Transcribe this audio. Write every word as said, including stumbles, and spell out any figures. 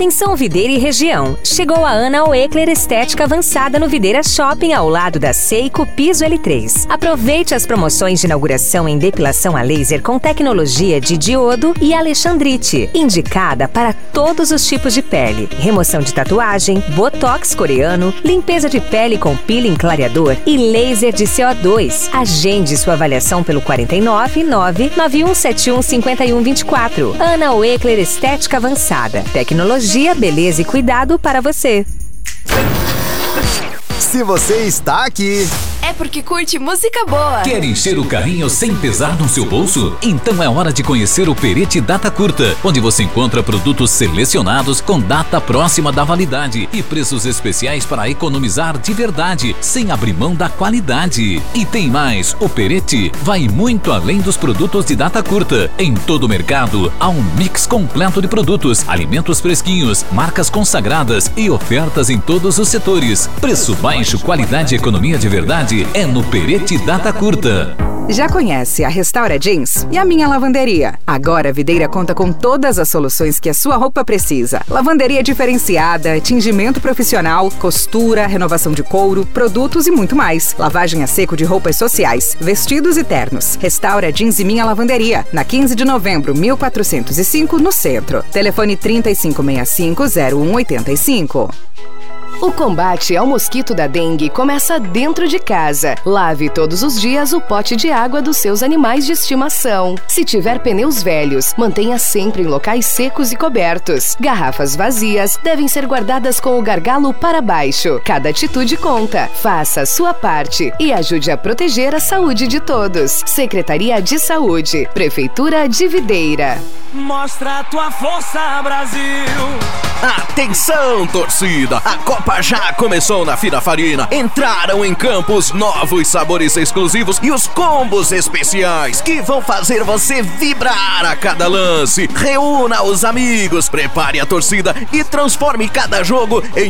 Atenção Videira e região. Chegou a Ana Oekler Estética Avançada no Videira Shopping, ao lado da Seiko Piso L três. Aproveite as promoções de inauguração em depilação a laser com tecnologia de diodo e alexandrite, indicada para todos os tipos de pele. Remoção de tatuagem, botox coreano, limpeza de pele com peeling clareador e laser de C O dois. Agende sua avaliação pelo quatro nove nove nove um sete um cinco um dois quatro. Ana Oekler Estética Avançada. Tecnologia, beleza e cuidado para você. Se você está aqui, é porque curte música boa. Quer encher o carrinho sem pesar no seu bolso? Então é hora de conhecer o Perete Data Curta, onde você encontra produtos selecionados com data próxima da validade e preços especiais para economizar de verdade, sem abrir mão da qualidade. E tem mais, o Perete vai muito além dos produtos de data curta. Em todo o mercado, há um mix completo de produtos, alimentos fresquinhos, marcas consagradas e ofertas em todos os setores. Preço baixo, qualidade e economia de verdade é no Perete Data Curta. Já conhece a Restaura Jeans e a Minha Lavanderia? Agora a Videira conta com todas as soluções que a sua roupa precisa. Lavanderia diferenciada, tingimento profissional, costura, renovação de couro, produtos e muito mais. Lavagem a seco de roupas sociais, vestidos e ternos. Restaura Jeans e Minha Lavanderia, na quinze de novembro, mil quatrocentos e cinco, no centro. Telefone trinta e cinco sessenta e cinco, zero um oitenta e cinco. O combate ao mosquito da dengue começa dentro de casa. Lave todos os dias o pote de água dos seus animais de estimação. Se tiver pneus velhos, mantenha sempre em locais secos e cobertos. Garrafas vazias devem ser guardadas com o gargalo para baixo. Cada atitude conta. Faça a sua parte e ajude a proteger a saúde de todos. Secretaria de Saúde, Prefeitura de Videira. Mostra a tua força, Brasil! Atenção, torcida! A Copa já começou na Fira Farina. Entraram em campo os novos sabores exclusivos e os combos especiais que vão fazer você vibrar a cada lance. Reúna os amigos, prepare a torcida e transforme cada jogo em